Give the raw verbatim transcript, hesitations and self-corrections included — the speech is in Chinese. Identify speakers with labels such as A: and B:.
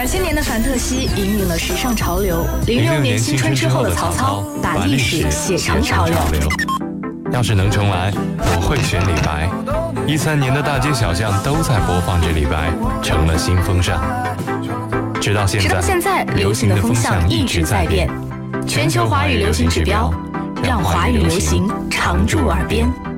A: 千年的范特西引领了时尚潮流，零六年新春之后的曹操把历史写成潮流。
B: 要是能重来，我会选李白。一三年的大街小巷都在播放着李白，成了新风尚。直到现在，
A: 直到现在，流行的风向一直在变。全球华语流行指标，让华语流行常驻耳边。